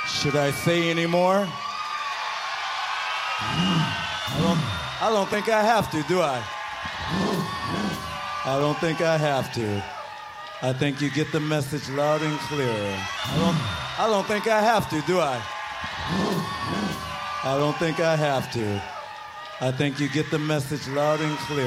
Should I say any more? I don't think I have to, do I? I don't think I have to. I think you get the message loud and clear. I don't think I have to, do I? I don't think I have to. I think you get the message loud and clear.